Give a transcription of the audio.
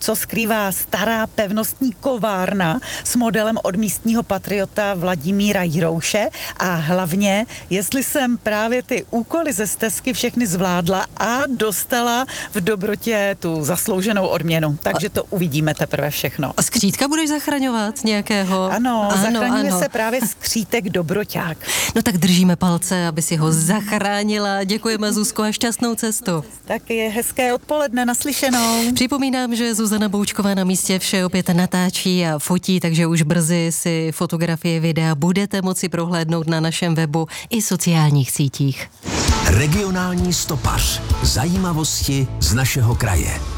co skrývá stará pevnostní kovárna s modelem od místního patriota Vladimíra Jirouše a hlavně, jestli jsem právě ty úkoly ze stezky všechny zvládla a dostala v dobrotě tu zaslouženou odměnu. Takže to uvidíme teprve všechno. A skřítka budeš zachraňovat nějakého? Ano, zachraňuje se právě skřítek Dobroťák. No tak držíme palce, aby si ho zachránila. Děkujeme, Zuzko, a šťastnou cestu. Tak je hezké odpoledne, naslyšenou. Připomínám, že Zuzana Boučková na místě vše opět natáčí a fotí, takže už brzy si fotografie, videa budete moci prohlédnout na našem webu i sociálních sítích. Regionální stopař. Zajímavosti z našeho kraje.